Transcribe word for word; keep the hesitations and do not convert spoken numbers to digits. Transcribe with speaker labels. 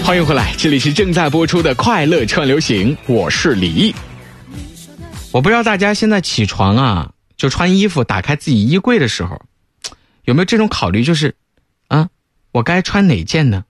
Speaker 1: 欢迎回来，这里是正在播出的快乐串流行，我是李毅。我不知道大家现在起床啊，就穿衣服打开自己衣柜的时候，有没有这种考虑，就是啊，我该穿哪件呢？